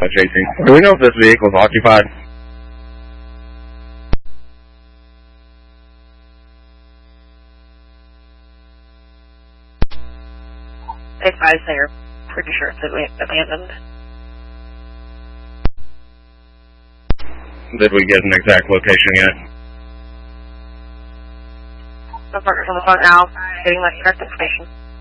chasing. Do we know if this vehicle is occupied? Advise they're pretty sure it's abandoned. Did we get an exact location yet? The partner's on the phone now, getting that correct information.